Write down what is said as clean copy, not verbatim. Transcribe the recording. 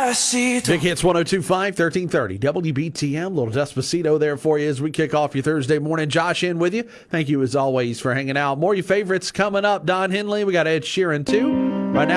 Despacito. Big Hits 102.5, 1330. WBTM, little Despacito there for you as we kick off your Thursday morning. Josh in with you. Thank you as always for hanging out. More of your favorites coming up. Don Henley, we got Ed Sheeran too. Right now.